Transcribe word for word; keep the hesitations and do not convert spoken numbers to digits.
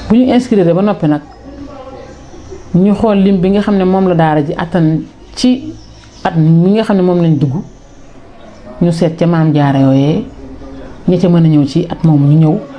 bu ñu inscrire ba noppi nag ñu xool lim bi nga xam ne moom la daara ji attan ci at mi nga xam ne moom lañ dugg ñu seet ca maam jaara yooyee ña ca mën a ñëw ci at moomu ñu ñëw